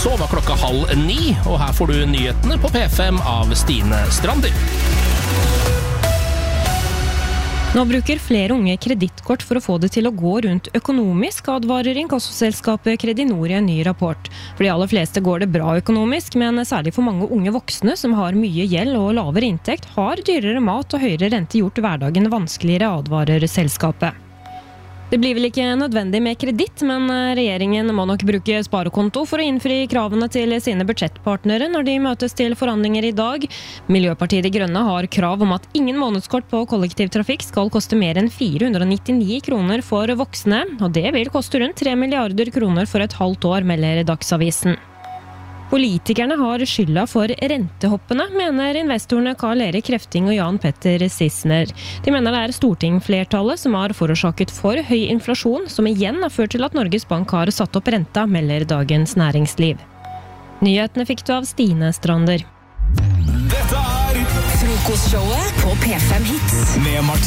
Så var klokka 8:30, og her får du nyhetene på P5 av Stine Strander. Nå bruker flere unge kredittkort for å få det til å gå rundt økonomisk, advarer inkassoselskapet Credinor i en ny rapport. For de aller fleste går det bra økonomisk, men særlig for mange unge voksne som har mye gjeld og lavere inntekt, har dyrere mat og høyere rente gjort hverdagen vanskeligere, advarer selskapet. Det blir vel ikke nødvendig med kreditt, men regjeringen må nok bruke sparekonto for å innfri kravene til sine budsjettpartnere når de møtes til forhandlinger i dag. Miljøpartiet De Grønne har krav om at ingen månedskort på kollektivtrafikk skal koste mer enn 499 kroner for voksne, og det vil koste rundt 3 milliarder kroner for et halvt år, melder Dagsavisen. Politikerne har skylda for rentehoppene, mener investorene Karl Erik Krefting og Jan Petter Sissener. De mener det er stortingsflertallet som har forårsaket for høy inflasjon, som igjen har ført til at Norges Bank har satt opp renta, melder Dagens Næringsliv. Nyhetene fikk du av Stine Strander. Dette er Frokostshowet på P5 Hits. med Martin.